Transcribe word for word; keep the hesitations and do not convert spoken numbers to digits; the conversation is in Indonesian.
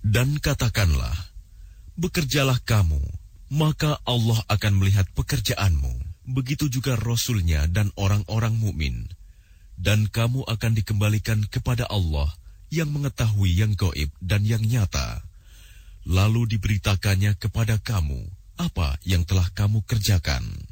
Dan katakanlah, bekerjalah kamu, maka Allah akan melihat pekerjaanmu. Begitu juga Rasul-Nya dan orang-orang mukmin. Dan kamu akan dikembalikan kepada Allah yang mengetahui yang gaib dan yang nyata. Lalu diberitakannya kepada kamu apa yang telah kamu kerjakan.